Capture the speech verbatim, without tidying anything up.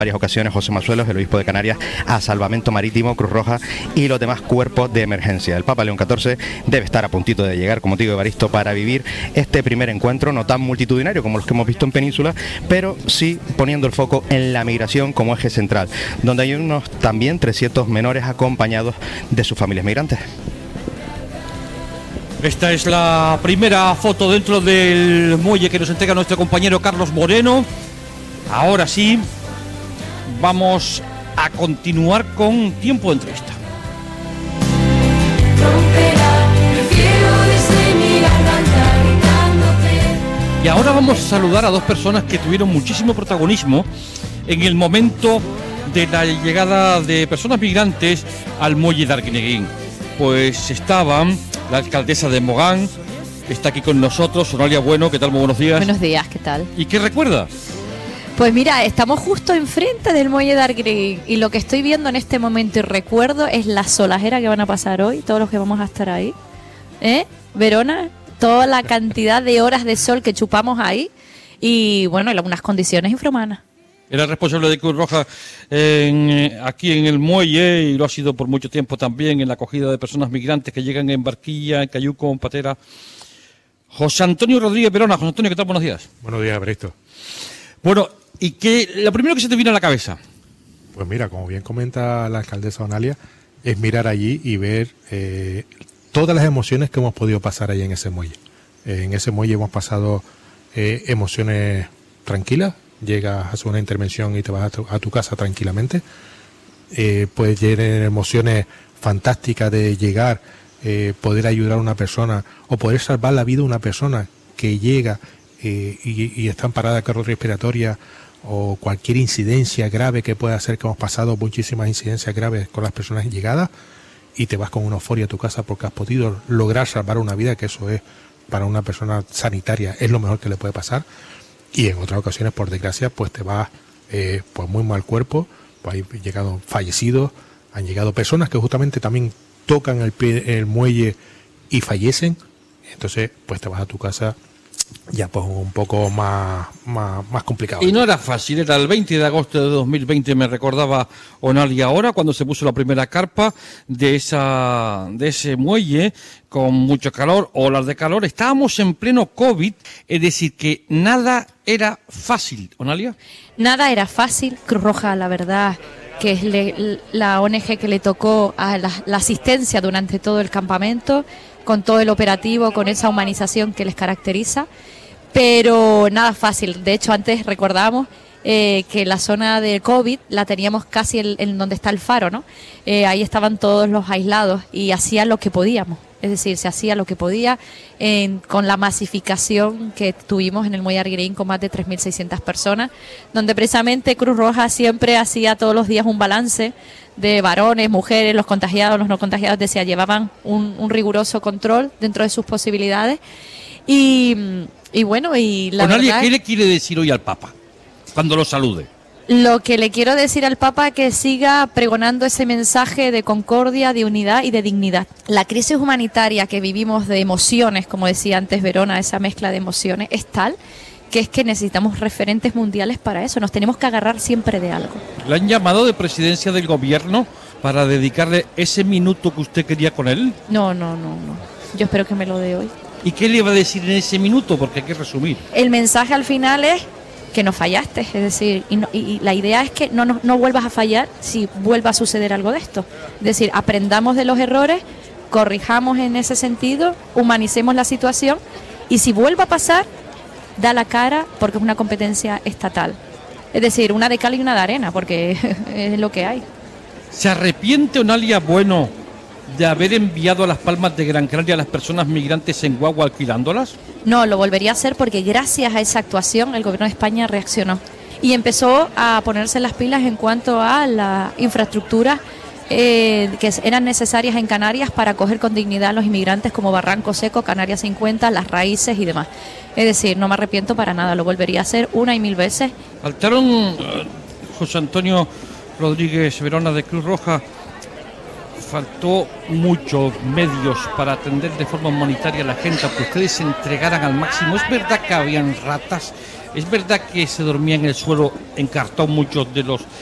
varias ocasiones José Mazuelos, el obispo de Canarias, a Salvamento Marítimo, Cruz Roja y los demás cuerpos de emergencia. El Papa León catorce debe estar a puntito de llegar, como te digo, Evaristo, para vivir este primer encuentro, no tan multitudinario como los que hemos visto en Península, pero sí poniendo el foco en la migración como eje central, donde hay unos también trescientos menores acompañados de sus familias migrantes. Esta es la primera foto dentro del muelle que nos entrega nuestro compañero Carlos Moreno. Ahora sí, vamos a continuar con tiempo de entrevista. Y ahora vamos a saludar a dos personas que tuvieron muchísimo protagonismo en el momento de la llegada de personas migrantes al muelle de Arguineguín. Pues estaban la alcaldesa de Mogán, que está aquí con nosotros, Sonalia Bueno. ¿Qué tal? Muy buenos días. Buenos días, ¿qué tal? ¿Y qué recuerda? Pues mira, estamos justo enfrente del muelle de Arguineguín y lo que estoy viendo en este momento y recuerdo es la solajera que van a pasar hoy, todos los que vamos a estar ahí. ¿Eh? Verona, toda la cantidad de horas de sol que chupamos ahí y bueno, en algunas condiciones infrahumanas. Era responsable de Cruz Roja en, aquí en el muelle y lo ha sido por mucho tiempo también en la acogida de personas migrantes que llegan en barquilla, en cayuco, en patera. José Antonio Rodríguez Verona. José Antonio, ¿qué tal? Buenos días. Buenos días, Evaristo. Bueno, ¿y qué, lo primero que se te viene a la cabeza? Pues mira, como bien comenta la alcaldesa Onalia, es mirar allí y ver eh, todas las emociones que hemos podido pasar allí en ese muelle. Eh, en ese muelle hemos pasado eh, emociones tranquilas. Llegas a hacer una intervención y te vas a tu, a tu casa tranquilamente. Eh, puedes tener emociones fantásticas de llegar, eh, poder ayudar a una persona o poder salvar la vida de una persona que llega eh, y, y está en parada cardiorrespiratoria o cualquier incidencia grave que pueda hacer, que hemos pasado muchísimas incidencias graves con las personas llegadas, y te vas con una euforia a tu casa porque has podido lograr salvar una vida, que eso es para una persona sanitaria es lo mejor que le puede pasar. Y en otras ocasiones, por desgracia, pues te vas eh, pues muy mal cuerpo, pues hay llegado fallecidos, han llegado personas que justamente también tocan el pie, el muelle y fallecen. Entonces, pues te vas a tu casa ya pues un poco más, más, más complicado. Y no era fácil, era el veinte de agosto de dos mil veinte, me recordaba Onalia ahora, cuando se puso la primera carpa de esa de ese muelle, con mucho calor, olas de calor. Estábamos en pleno COVID, es decir, que nada era fácil. ¿Onalia? Nada era fácil. Cruz Roja, la verdad, que es le, la O N G que le tocó a la, la asistencia durante todo el campamento, con todo el operativo, con esa humanización que les caracteriza, pero nada fácil. De hecho, antes recordábamos eh, que la zona de COVID la teníamos casi en, en donde está el faro, ¿no? Eh, ahí estaban todos los aislados y hacían lo que podíamos. Es decir, se hacía lo que podía en, con la masificación que tuvimos en el muelle Arguineguín con más de tres mil seiscientas personas, donde precisamente Cruz Roja siempre hacía todos los días un balance de varones, mujeres, los contagiados, los no contagiados, decía, llevaban un, un riguroso control dentro de sus posibilidades. Y, y bueno, y la Onalia, verdad... ¿qué le quiere decir hoy al Papa cuando lo salude? Lo que le quiero decir al Papa es que siga pregonando ese mensaje de concordia, de unidad y de dignidad. La crisis humanitaria que vivimos de emociones, como decía antes Verona, esa mezcla de emociones, es tal que es que necesitamos referentes mundiales para eso. Nos tenemos que agarrar siempre de algo. ¿Le han llamado de presidencia del gobierno para dedicarle ese minuto que usted quería con él? No, no, no, no. Yo espero que me lo dé hoy. ¿Y qué le va a decir en ese minuto? Porque hay que resumir. El mensaje al final es que no fallaste, es decir, y, no, y la idea es que no, no, no vuelvas a fallar si vuelva a suceder algo de esto. Es decir, aprendamos de los errores, corrijamos en ese sentido, humanicemos la situación y si vuelva a pasar, da la cara porque es una competencia estatal. Es decir, una de cal y una de arena, porque es lo que hay. ¿Se arrepiente Onalia Bueno de haber enviado a Las Palmas de Gran Canaria a las personas migrantes en guagua alquilándolas? No, lo volvería a hacer porque gracias a esa actuación el gobierno de España reaccionó y empezó a ponerse las pilas en cuanto a la infraestructura eh, que eran necesarias en Canarias para acoger con dignidad a los inmigrantes, como Barranco Seco, Canarias cincuenta, Las Raíces y demás. Es decir, no me arrepiento para nada, lo volvería a hacer una y mil veces. Faltaron, uh, José Antonio Rodríguez Verona de Cruz Roja, faltó muchos medios para atender de forma humanitaria a la gente, que ustedes se entregaran al máximo. Es verdad que habían ratas, es verdad que se dormía en el suelo en cartón muchos de los